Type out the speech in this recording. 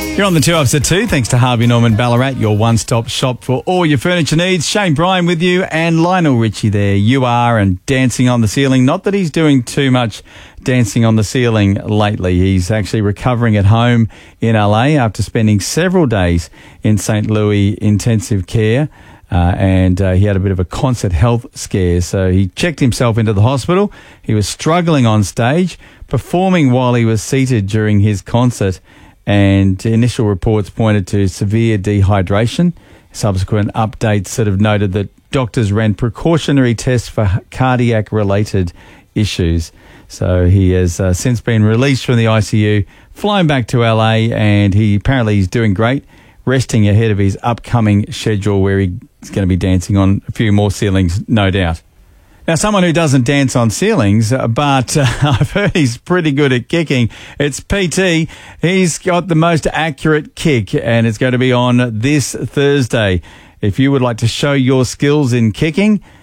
You're on the 2 Ups at 2, thanks to Harvey Norman Ballarat, your one-stop shop for all your furniture needs. Shane Bryan with you and Lionel Richie there. You are and Dancing on the Ceiling. Not that he's doing too much dancing on the ceiling lately. He's actually recovering at home in LA after spending several days in St. Louis intensive care. And he had a bit of a concert health scare, so he checked himself into the hospital. He was struggling on stage, performing while he was seated during his concert, and initial reports pointed to severe dehydration. Subsequent updates sort of noted that doctors ran precautionary tests for cardiac-related issues. So he has since been released from the ICU, flown back to LA, and apparently he's doing great, resting ahead of his upcoming schedule where he's going to be dancing on a few more ceilings, no doubt. Now, someone who doesn't dance on ceilings, but I've heard he's pretty good at kicking. It's PT. He's got the most accurate kick, and it's going to be on this Thursday. If you would like to show your skills in kicking,